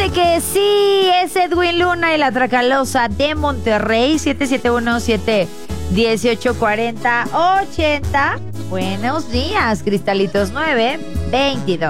Fíjate que sí, es Edwin Luna y la Tracalosa de Monterrey, 771-718-40-80. Buenos días, Cristalitos 922.